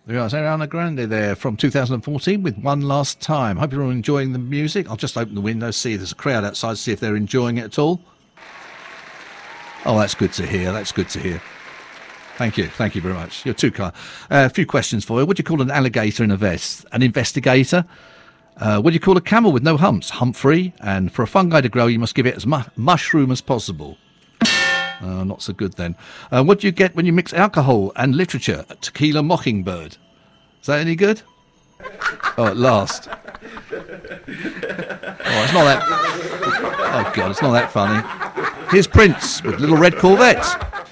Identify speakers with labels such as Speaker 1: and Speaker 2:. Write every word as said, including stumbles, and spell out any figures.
Speaker 1: There was Ariana Grande there from two thousand fourteen with One Last Time. Hope you're all enjoying the music. I'll just open the window, see if there's a crowd outside, see if they're enjoying it at all. Oh, that's good to hear. That's good to hear. Thank you. Thank you very much. You're too kind. Uh, a few questions for you. What do you call an alligator in a vest? An investigator? Uh, what do you call a camel with no humps? Humphrey. And for a fungi to grow, you must give it as mu- mushroom as possible. Uh, not so good then. Uh, what do you get when you mix alcohol and literature? A tequila mockingbird. Is that any good? Oh, at last. Oh, it's not that... Oh, God, it's not that funny. Here's Prince with Little Red Corvette.